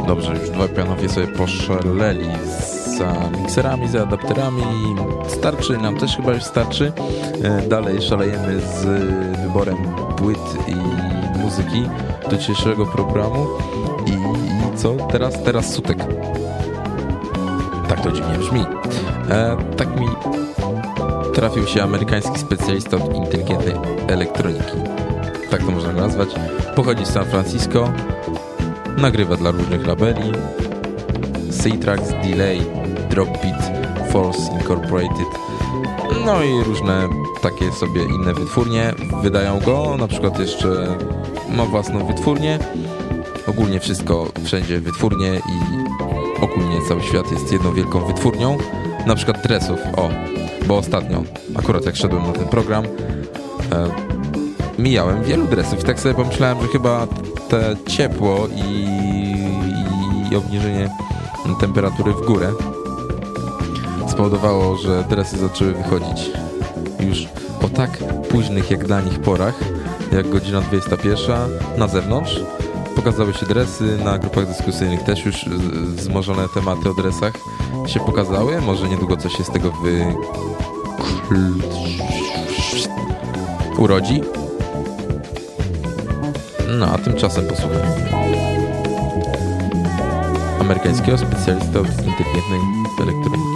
Dobrze, już dwaj panowie sobie poszaleli za mikserami, za adapterami. Starczy, nam też chyba już starczy. Dalej szalejemy z wyborem płyt i muzyki do dzisiejszego programu. I co? Teraz Sutek. Tak to dziwnie brzmi. Tak mi trafił się amerykański specjalista od inteligentnej elektroniki. Tak to można go nazwać. Pochodzi z San Francisco. Nagrywa dla różnych labeli. C-Tracks, Delay, Dropbeat, Force Incorporated. No i różne takie sobie inne wytwórnie wydają go. Na przykład jeszcze ma własną wytwórnię. Ogólnie wszystko, wszędzie wytwórnie i ogólnie cały świat jest jedną wielką wytwórnią. Na przykład dresów. Bo ostatnio, akurat jak szedłem na ten program, mijałem wielu dresów i tak sobie pomyślałem, że chyba te ciepło i obniżenie temperatury w górę spowodowało, że dresy zaczęły wychodzić już o tak późnych jak dla nich porach, jak godzina 21 na zewnątrz. Pokazały się dresy, na grupach dyskusyjnych też już wzmożone tematy o dresach się pokazały. Może niedługo coś się z tego urodzi. No, a tymczasem posłuchaj amerykańskiego specjalista od inteligentnej elektroniki.